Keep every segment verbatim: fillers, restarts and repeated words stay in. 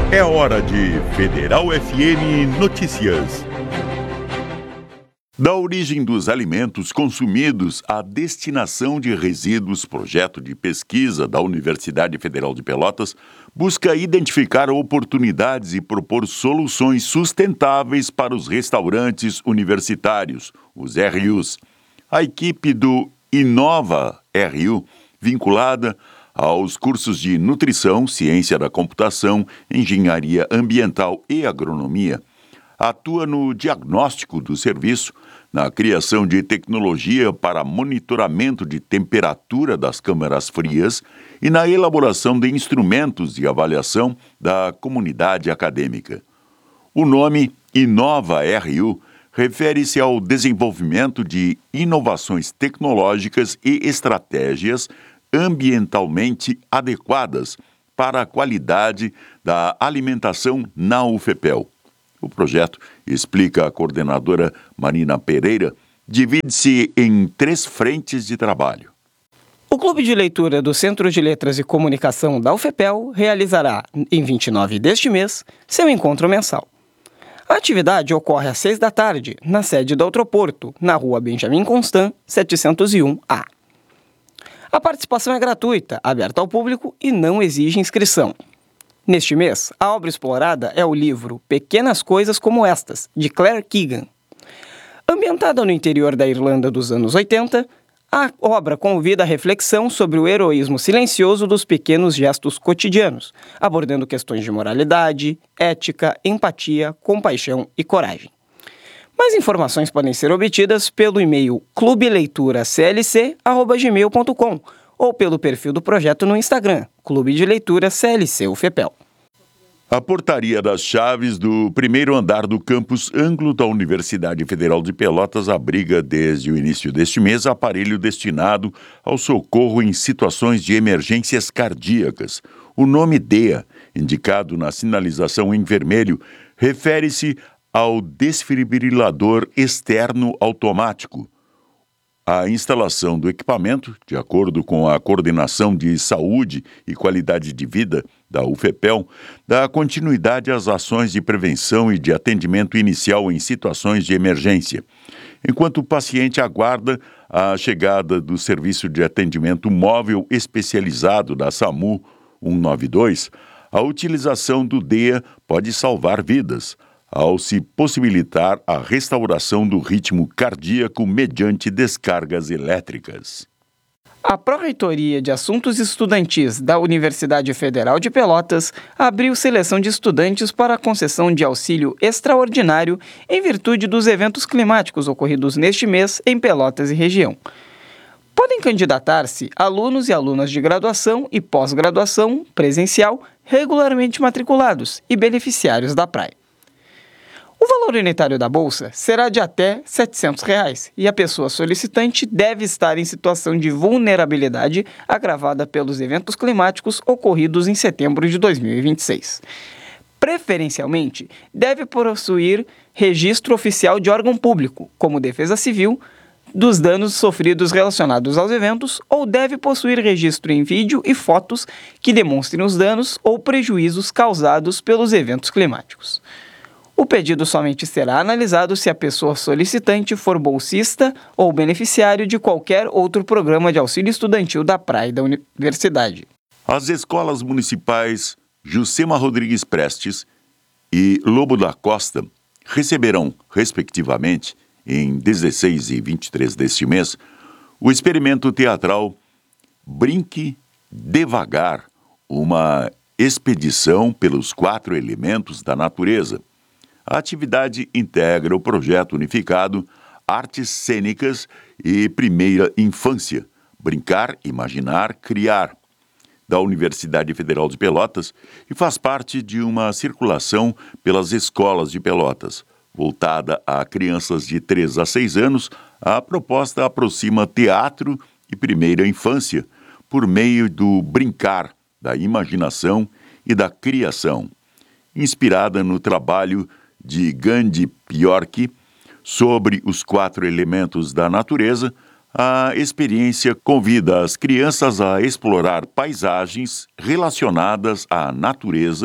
É hora de Federal F M Notícias. Da origem dos alimentos consumidos à destinação de resíduos, projeto de pesquisa da Universidade Federal de Pelotas busca identificar oportunidades e propor soluções sustentáveis para os restaurantes universitários, os R Us. A equipe do Inova R U, vinculada aos cursos de Nutrição, Ciência da Computação, Engenharia Ambiental e Agronomia, atua no diagnóstico do serviço, na criação de tecnologia para monitoramento de temperatura das câmaras frias e na elaboração de instrumentos de avaliação da comunidade acadêmica. O nome Inova R U refere-se ao desenvolvimento de inovações tecnológicas e estratégias ambientalmente adequadas para a qualidade da alimentação na U F P E L. O projeto, explica a coordenadora Marina Pereira, divide-se em três frentes de trabalho. O Clube de Leitura do Centro de Letras e Comunicação da U F P E L realizará, em vinte e nove deste mês, seu encontro mensal. A atividade ocorre às seis da tarde, na sede da Outroporto, na rua Benjamin Constant, setecentos e um A. A participação é gratuita, aberta ao público e não exige inscrição. Neste mês, a obra explorada é o livro Pequenas Coisas Como Estas, de Claire Keegan. Ambientada no interior da Irlanda dos anos oitenta, a obra convida a reflexão sobre o heroísmo silencioso dos pequenos gestos cotidianos, abordando questões de moralidade, ética, empatia, compaixão e coragem. Mais informações podem ser obtidas pelo e-mail clubeleitura c l c arroba gmail ponto com ou pelo perfil do projeto no Instagram, Clube de Leitura C L C U F P E L. A portaria das chaves do primeiro andar do campus Anglo da Universidade Federal de Pelotas abriga desde o início deste mês aparelho destinado ao socorro em situações de emergências cardíacas. O nome D E A, indicado na sinalização em vermelho, refere-se ao desfibrilador externo automático. A instalação do equipamento, de acordo com a Coordenação de Saúde e Qualidade de Vida da U F P E L, dá continuidade às ações de prevenção e de atendimento inicial em situações de emergência, enquanto o paciente aguarda a chegada do Serviço de Atendimento Móvel Especializado da SAMU cento e noventa e dois, a utilização do D E A pode salvar vidas, ao se possibilitar a restauração do ritmo cardíaco mediante descargas elétricas. A Pró-Reitoria de Assuntos Estudantis da Universidade Federal de Pelotas abriu seleção de estudantes para a concessão de auxílio extraordinário em virtude dos eventos climáticos ocorridos neste mês em Pelotas e região. Podem candidatar-se alunos e alunas de graduação e pós-graduação presencial regularmente matriculados e beneficiários da praia. O valor unitário da bolsa será de até setecentos reais e a pessoa solicitante deve estar em situação de vulnerabilidade agravada pelos eventos climáticos ocorridos em setembro de dois mil e vinte e seis. Preferencialmente, deve possuir registro oficial de órgão público, como Defesa Civil, dos danos sofridos relacionados aos eventos ou deve possuir registro em vídeo e fotos que demonstrem os danos ou prejuízos causados pelos eventos climáticos. O pedido somente será analisado se a pessoa solicitante for bolsista ou beneficiário de qualquer outro programa de auxílio estudantil da praia e da universidade. As escolas municipais Juscema Rodrigues Prestes e Lobo da Costa receberão, respectivamente, em dezesseis e vinte e três deste mês, o experimento teatral Brinque Devagar, uma expedição pelos quatro elementos da natureza. A atividade integra o projeto unificado Artes Cênicas e Primeira Infância, Brincar, Imaginar, Criar, da Universidade Federal de Pelotas e faz parte de uma circulação pelas escolas de Pelotas. Voltada a crianças de três a seis anos, a proposta aproxima teatro e primeira infância por meio do brincar, da imaginação e da criação. Inspirada no trabalho de Gandhi Bjork sobre os quatro elementos da natureza, a experiência convida as crianças a explorar paisagens relacionadas à natureza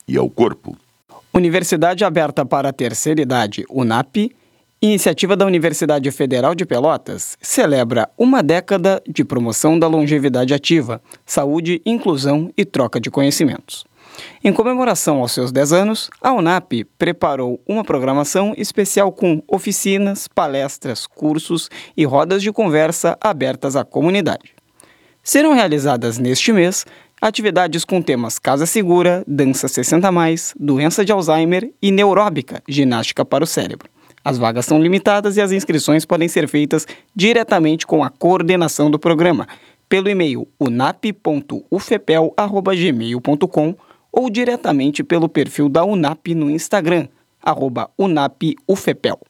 e ao corpo. Universidade Aberta para a Terceira Idade, UNAP, iniciativa da Universidade Federal de Pelotas, celebra uma década de promoção da longevidade ativa, saúde, inclusão e troca de conhecimentos. Em comemoração aos seus dez anos, a UNAP preparou uma programação especial com oficinas, palestras, cursos e rodas de conversa abertas à comunidade. Serão realizadas neste mês atividades com temas Casa Segura, Dança sessenta mais, Doença de Alzheimer e Neuróbica, Ginástica para o Cérebro. As vagas são limitadas e as inscrições podem ser feitas diretamente com a coordenação do programa, pelo e-mail unap ponto ufepel arroba gmail ponto com ou diretamente pelo perfil da UNAP no Instagram, arroba unapufepel,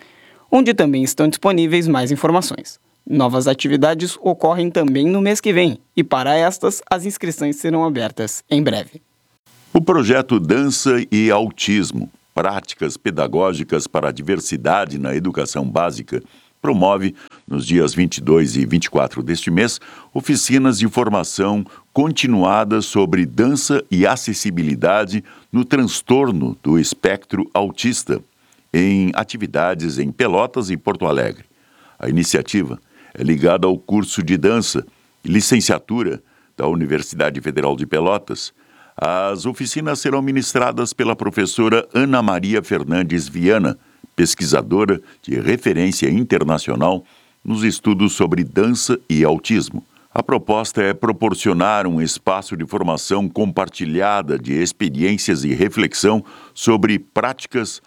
onde também estão disponíveis mais informações. Novas atividades ocorrem também no mês que vem e para estas as inscrições serão abertas em breve. O projeto Dança e Autismo, Práticas Pedagógicas para a Diversidade na Educação Básica, promove, nos dias vinte e dois e vinte e quatro deste mês, oficinas de formação continuada sobre dança e acessibilidade no transtorno do espectro autista, em atividades em Pelotas e Porto Alegre. A iniciativa é ligada ao curso de dança e licenciatura da Universidade Federal de Pelotas. As oficinas serão ministradas pela professora Ana Maria Fernandes Viana, pesquisadora de referência internacional nos estudos sobre dança e autismo. A proposta é proporcionar um espaço de formação compartilhada de experiências e reflexão sobre práticas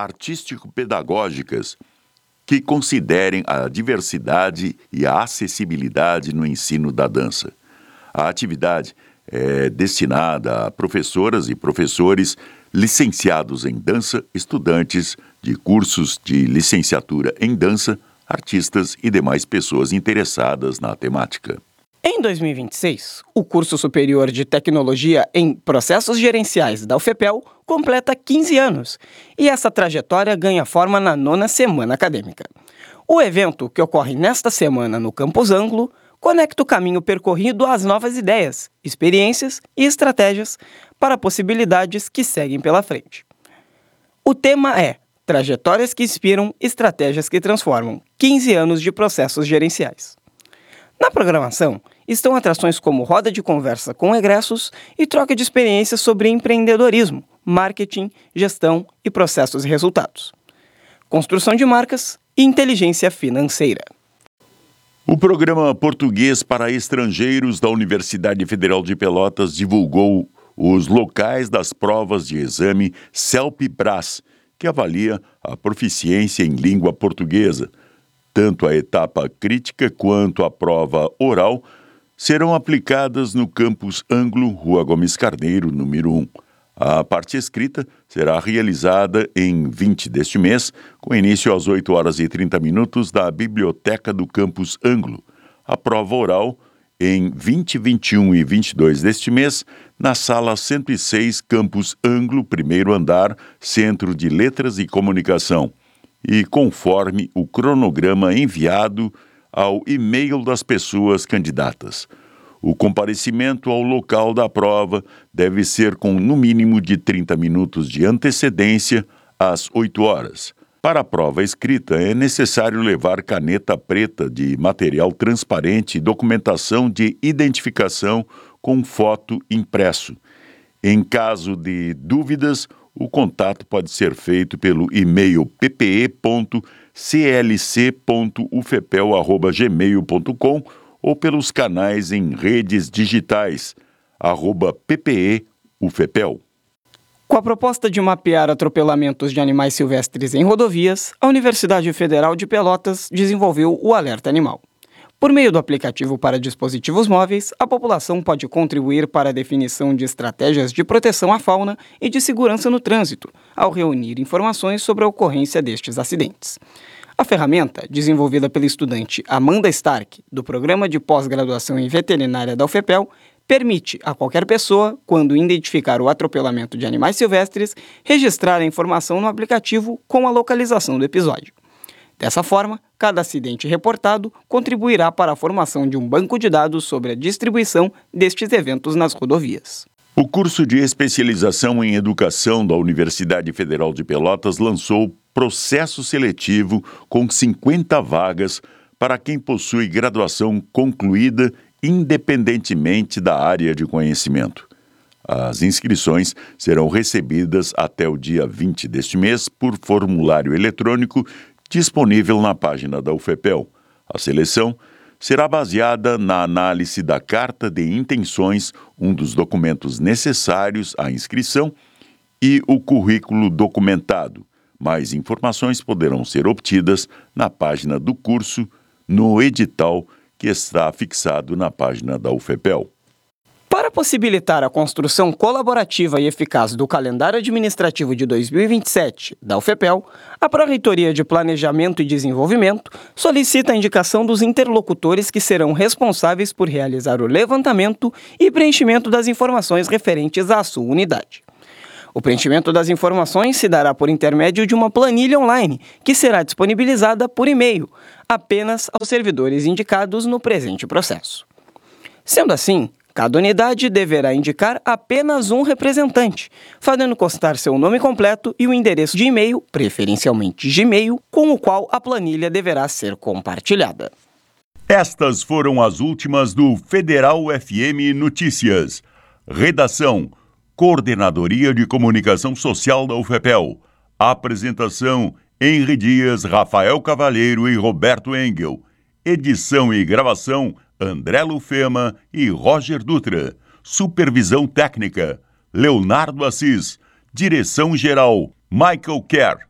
artístico-pedagógicas que considerem a diversidade e a acessibilidade no ensino da dança. A atividade é destinada a professoras e professores licenciados em dança, estudantes de cursos de licenciatura em dança, artistas e demais pessoas interessadas na temática. Em dois mil e vinte e seis, o curso superior de tecnologia em processos gerenciais da UFPEL completa quinze anos e essa trajetória ganha forma na nona semana acadêmica. O evento, que ocorre nesta semana no Campus Anglo, conecta o caminho percorrido às novas ideias, experiências e estratégias para possibilidades que seguem pela frente. O tema é Trajetórias que Inspiram, Estratégias que Transformam, quinze anos de processos gerenciais. Na programação, estão atrações como roda de conversa com egressos e troca de experiências sobre empreendedorismo, marketing, gestão e processos e resultados, construção de marcas e inteligência financeira. O programa Português para Estrangeiros da Universidade Federal de Pelotas divulgou os locais das provas de exame CELP-Bras, que avalia a proficiência em língua portuguesa. Tanto a etapa crítica quanto a prova oral serão aplicadas no Campus Anglo, Rua Gomes Carneiro, número um. A parte escrita será realizada em vinte deste mês, com início às oito horas e trinta minutos da Biblioteca do Campus Anglo. A prova oral em vinte, vinte e um e vinte e dois deste mês, na Sala cento e seis, Campus Anglo, primeiro andar, Centro de Letras e Comunicação, e conforme o cronograma enviado ao e-mail das pessoas candidatas. O comparecimento ao local da prova deve ser com no mínimo de trinta minutos de antecedência às oito horas. Para a prova escrita, é necessário levar caneta preta de material transparente e documentação de identificação com foto impresso. Em caso de dúvidas, o contato pode ser feito pelo e-mail p p e ponto c l c ponto u f e p e l arroba gmail ponto com ou pelos canais em redes digitais, arroba p p e u f e p e l. Com a proposta de mapear atropelamentos de animais silvestres em rodovias, a Universidade Federal de Pelotas desenvolveu o Alerta Animal. Por meio do aplicativo para dispositivos móveis, a população pode contribuir para a definição de estratégias de proteção à fauna e de segurança no trânsito, ao reunir informações sobre a ocorrência destes acidentes. A ferramenta, desenvolvida pela estudante Amanda Stark, do Programa de Pós-Graduação em Veterinária da U F P E L, permite a qualquer pessoa, quando identificar o atropelamento de animais silvestres, registrar a informação no aplicativo com a localização do episódio. Dessa forma, cada acidente reportado contribuirá para a formação de um banco de dados sobre a distribuição destes eventos nas rodovias. O curso de especialização em educação da Universidade Federal de Pelotas lançou processo seletivo com cinquenta vagas para quem possui graduação concluída independentemente da área de conhecimento. As inscrições serão recebidas até o dia vinte deste mês por formulário eletrônico disponível na página da U F P E L. A seleção será baseada na análise da Carta de Intenções, um dos documentos necessários à inscrição, e o currículo documentado. Mais informações poderão ser obtidas na página do curso, no edital que está fixado na página da U F P E L. Para possibilitar a construção colaborativa e eficaz do calendário administrativo de dois mil e vinte e sete da U F P E L, a Pró-Reitoria de Planejamento e Desenvolvimento solicita a indicação dos interlocutores que serão responsáveis por realizar o levantamento e preenchimento das informações referentes à sua unidade. O preenchimento das informações se dará por intermédio de uma planilha online, que será disponibilizada por e-mail, apenas aos servidores indicados no presente processo. Sendo assim, cada unidade deverá indicar apenas um representante, fazendo constar seu nome completo e o endereço de e-mail, preferencialmente Gmail, com o qual a planilha deverá ser compartilhada. Estas foram as últimas do Federal F M Notícias. Redação: Coordenadoria de Comunicação Social da U F P E L. Apresentação: Henri Dias, Rafael Cavalheiro e Roberto Engel. Edição e gravação: André Lufema e Roger Dutra. Supervisão técnica: Leonardo Assis. Direção-geral: Michael Kerr.